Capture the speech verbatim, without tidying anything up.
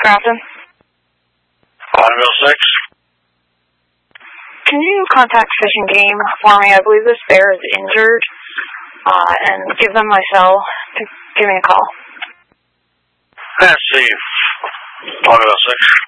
Grafton. five oh six. Can you contact Fish and Game for me? I believe this bear is injured, uh, and give them my cell to give me a call. Let's see. five oh six.